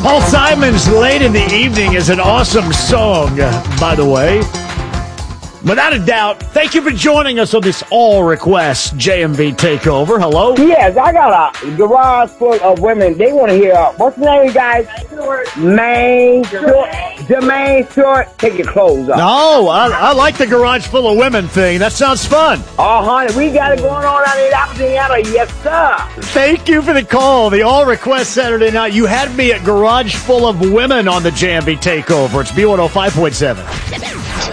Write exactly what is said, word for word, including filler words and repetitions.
Paul Simon's Late in the Evening is an awesome song, by the way. Without a doubt, thank you for joining us on this all-request J M V Takeover. Hello? Yes, I got a garage full of women. They want to hear, uh, what's the name, guys? Main Short. Jermaine Short, take your clothes off. No, I, I like the garage full of women thing. That sounds fun. Oh, honey, we got it going on out in Appleton. Yes, sir. Thank you for the call. The all-request Saturday night. You had me at garage full of women on the J M V Takeover. It's B one oh five point seven.